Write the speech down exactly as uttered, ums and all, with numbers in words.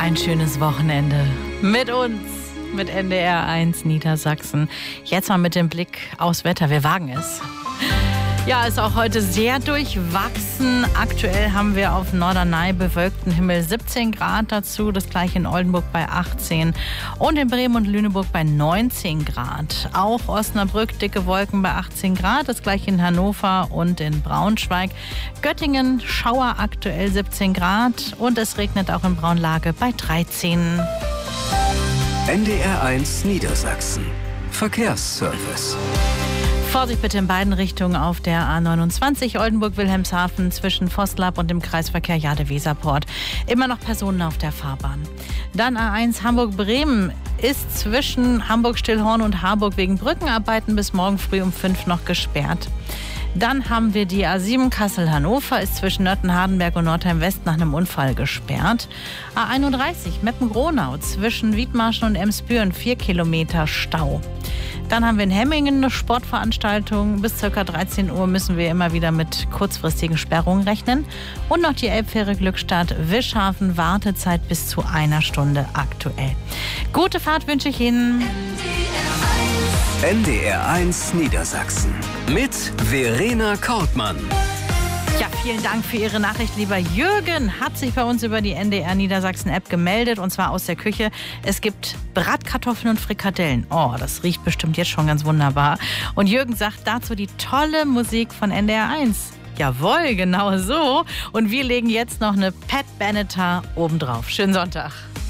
Ein schönes Wochenende mit uns, mit N D R eins Niedersachsen. Jetzt mal mit dem Blick aufs Wetter. Wir wagen es. Ja, ist auch heute sehr durchwachsen. Aktuell haben wir auf Norderney bewölkten Himmel siebzehn Grad dazu. Das gleiche in Oldenburg bei achtzehn und in Bremen und Lüneburg bei neunzehn Grad. Auch Osnabrück dicke Wolken bei achtzehn Grad. Das gleiche in Hannover und in Braunschweig. Göttingen Schauer aktuell siebzehn Grad und es regnet auch in Braunlage bei dreizehn. N D R eins Niedersachsen. Verkehrsservice. Vorsicht bitte in beiden Richtungen auf der A neunundzwanzig Oldenburg-Wilhelmshaven zwischen Vosslab und dem Kreisverkehr Jade-Weserport. Immer noch Personen auf der Fahrbahn. Dann A eins Hamburg-Bremen ist zwischen Hamburg-Stillhorn und Harburg wegen Brückenarbeiten bis morgen früh um fünf noch gesperrt. Dann haben wir die A sieben Kassel-Hannover, ist zwischen Nöthen-Hardenberg und Nordheim-West nach einem Unfall gesperrt. A einunddreißig Meppen-Gronau zwischen Wiedmarschen und Emsbüren, vier Kilometer Stau. Dann haben wir in Hemmingen eine Sportveranstaltung. Bis ca. dreizehn Uhr müssen wir immer wieder mit kurzfristigen Sperrungen rechnen. Und noch die Elbfähre Glückstadt Wischhafen, Wartezeit bis zu einer Stunde aktuell. Gute Fahrt wünsche ich Ihnen. N D R eins Niedersachsen mit Verena Kortmann. Ja, vielen Dank für Ihre Nachricht, lieber Jürgen. Hat sich bei uns über die N D R Niedersachsen App gemeldet und zwar aus der Küche. Es gibt Bratkartoffeln und Frikadellen. Oh, das riecht bestimmt jetzt schon ganz wunderbar. Und Jürgen sagt dazu die tolle Musik von N D R eins. Jawohl, genau so. Und wir legen jetzt noch eine Pat Benatar obendrauf. Schönen Sonntag.